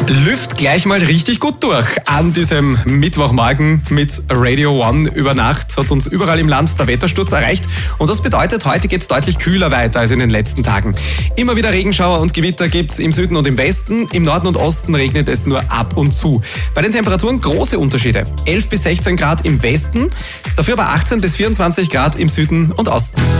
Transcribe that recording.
Lüft gleich mal richtig gut durch an diesem Mittwochmorgen mit Radio One. Über Nacht hat uns überall im Land der Wettersturz erreicht und das bedeutet, heute geht es deutlich kühler weiter als in den letzten Tagen. Immer wieder Regenschauer und Gewitter gibt es im Süden und im Westen. Im Norden und Osten regnet es nur ab und zu. Bei den Temperaturen große Unterschiede. 11 bis 16 Grad im Westen, dafür aber 18 bis 24 Grad im Süden und Osten.